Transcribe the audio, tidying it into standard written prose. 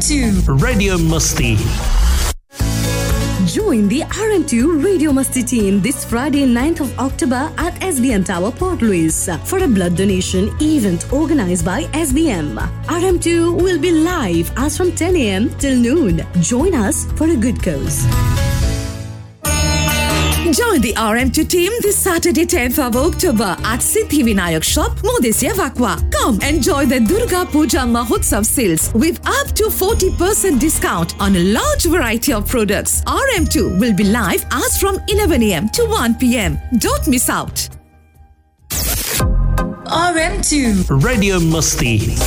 RM2 Radio Musti. Join the RM2 Radio Musti team this Friday 9th of October at SBM Tower, Port Louis for a blood donation event organized by SBM. RM2 will be live as from 10 a.m. till noon. Join us for a good cause. Join the RM2 team this Saturday 10th of October at Siddhi Vinayak Shop, Modesya Vakwa. Come enjoy the Durga Puja Mahotsav sales with up to 40% discount on a large variety of products. RM2 will be live as from 11 a.m. to 1 p.m. Don't miss out. RM2 Radio Musti.